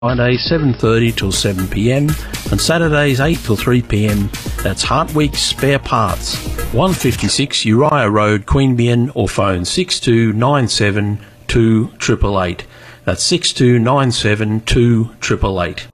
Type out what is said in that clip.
Fridays 7:30 till 7 p.m. and Saturdays 8 till 3 p.m. That's Hartweek's Spare Parts, 156 Uriah Road, Queanbeyan, or phone 6297 2888. That's 6297 2888.